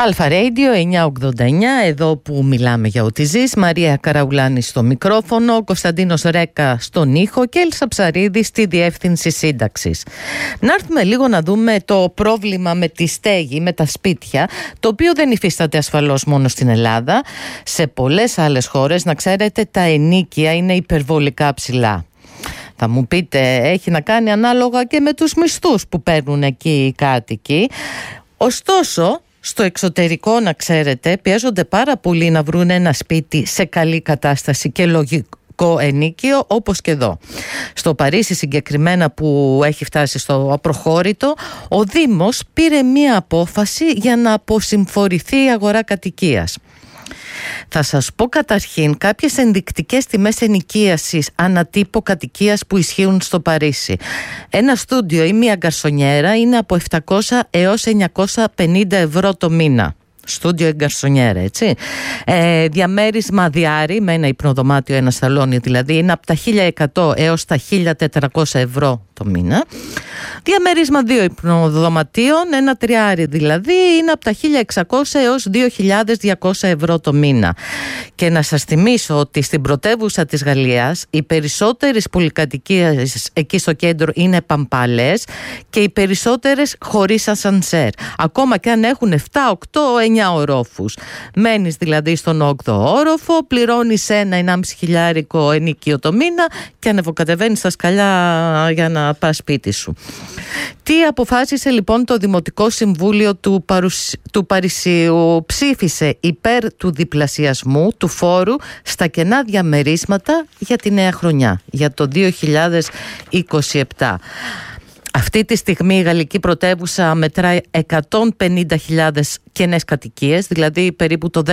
Αλφα Radio 989, εδώ που μιλάμε για ό,τι ζεις. Μαρία Καραουλάνη στο μικρόφωνο, Κωνσταντίνος Ρέκα στον ήχο και Έλσα Ψαρίδη στη διεύθυνση σύνταξης. Να έρθουμε λίγο να δούμε το πρόβλημα με τη στέγη, με τα σπίτια, το οποίο δεν υφίσταται ασφαλώς μόνο στην Ελλάδα. Σε πολλές άλλες χώρες, να ξέρετε, τα ενοίκια είναι υπερβολικά ψηλά. Θα μου πείτε, έχει να κάνει ανάλογα και με τους μισθούς που παίρνουν εκεί οι κάτοικοι. Ωστόσο, στο εξωτερικό, να ξέρετε, πιέζονται πάρα πολύ να βρουν ένα σπίτι σε καλή κατάσταση και λογικό ενίκιο, όπως και εδώ. Στο Παρίσι συγκεκριμένα, που έχει φτάσει στο απροχώρητο, ο Δήμος πήρε μία απόφαση για να αποσυμφορηθεί η αγορά κατοικίας. Θα σας πω καταρχήν κάποιες ενδεικτικές τιμές ενοικίασης ανατύπω κατοικίας που ισχύουν στο Παρίσι. Ένα στούντιο ή μία γκαρσονιέρα είναι από 700 έως 950 ευρώ το μήνα. Στούντιο ή γκαρσονιέρα, έτσι. Διαμέρισμα διάρρη με ένα υπνοδωμάτιο, ένα σαλόνι δηλαδή, είναι από τα 1.100 έως τα 1.400 ευρώ το μήνα. Διαμέρισμα 2 υπνοδωματίων, ένα τριάρι δηλαδή, είναι από τα 1.600 έως 2.200 ευρώ το μήνα. Και να σας θυμίσω ότι στην πρωτεύουσα της Γαλλίας οι περισσότερες πολυκατοικίες εκεί στο κέντρο είναι παμπάλες και οι περισσότερες χωρίς ασανσέρ. Ακόμα και αν έχουν 7, 8, 9 ορόφους. Μένεις δηλαδή στον 8ο όροφο, πληρώνεις 1,5 χιλιάρικο ενίκιο το μήνα και ανεβοκατεβαίνεις στα σκαλιά για να πας σπίτι σου. Τι αποφάσισε λοιπόν το Δημοτικό Συμβούλιο του Παρισίου? Ψήφισε υπέρ του διπλασιασμού του φόρου στα κενά διαμερίσματα για τη νέα χρονιά, για το 2027. Αυτή τη στιγμή η γαλλική πρωτεύουσα μετράει 150.000 κενές κατοικίες, δηλαδή περίπου το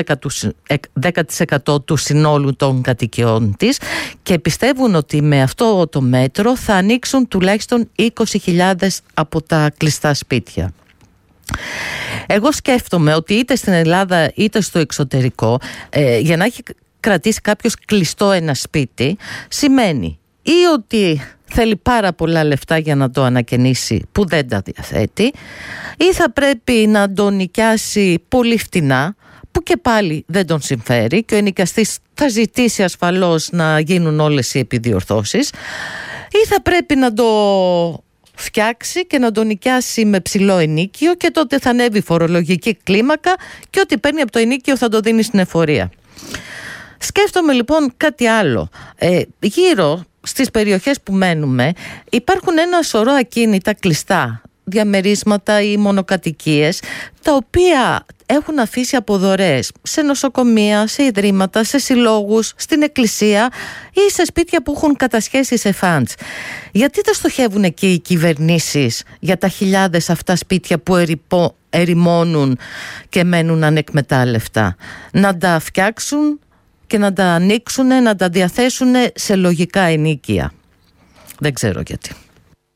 10% του συνόλου των κατοικιών της, και πιστεύουν ότι με αυτό το μέτρο θα ανοίξουν τουλάχιστον 20.000 από τα κλειστά σπίτια. Εγώ σκέφτομαι ότι είτε στην Ελλάδα είτε στο εξωτερικό, για να έχει κρατήσει κάποιος κλειστό ένα σπίτι, σημαίνει ή ότι θέλει πάρα πολλά λεφτά για να το ανακαινήσει που δεν τα διαθέτει, ή θα πρέπει να τον νοικιάσει πολύ φτηνά που και πάλι δεν τον συμφέρει και ο ενοικιαστής θα ζητήσει ασφαλώς να γίνουν όλες οι επιδιορθώσεις, ή θα πρέπει να το φτιάξει και να τον νοικιάσει με ψηλό ενίκιο και τότε θα ανέβει η φορολογική κλίμακα και ό,τι παίρνει από το ενίκιο θα το δίνει στην εφορία. Σκέφτομαι λοιπόν κάτι άλλο. Γύρω στις περιοχές που μένουμε υπάρχουν ένα σωρό ακίνητα κλειστά, διαμερίσματα ή μονοκατοικίες, τα οποία έχουν αφήσει αποδωρές σε νοσοκομεία, σε ιδρύματα, σε συλλόγους, στην εκκλησία ή σε σπίτια που έχουν κατασχέσει σε φαντς. Γιατί δεν στοχεύουν εκεί οι κυβερνήσεις για τα χιλιάδες αυτά σπίτια που ερημώνουν και μένουν ανεκμετάλλευτα? Να τα φτιάξουν και να τα ανοίξουν, να τα διαθέσουν σε λογικά ενίκια. Δεν ξέρω γιατί.